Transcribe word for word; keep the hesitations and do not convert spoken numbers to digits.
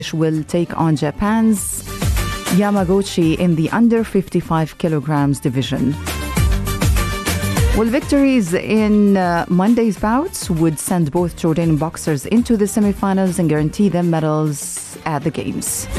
will take on Japan's Yamaguchi in the under fifty-five kilograms division. Well, victories in uh, Monday's bouts would send both Jordanian boxers into the semifinals and guarantee them medals at the Games.